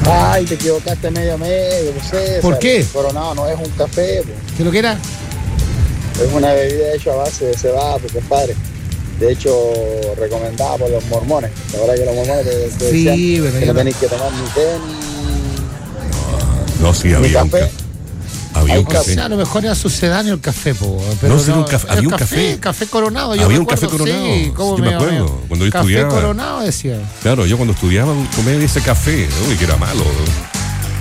Ay, te equivocaste medio, César. ¿Por qué? Coronado no es un café, po. ¿Qué lo que era? Es una bebida hecha a base de cebada, pues, compadre. De hecho, recomendada por los mormones. La verdad que los mormones te decían pero que yo no tenéis que tomar ni té No, sí, ni había un café. Había un O café. sea, a lo mejor era sucedáneo el café, po, pero No, sí, era un café, había un café. Café Coronado, yo Había un recuerdo, café Coronado. Sí, ¿cómo Yo me acuerdo, cuando yo café estudiaba. Coronado decía. Claro, yo cuando estudiaba tomé ese café, uy, que era malo.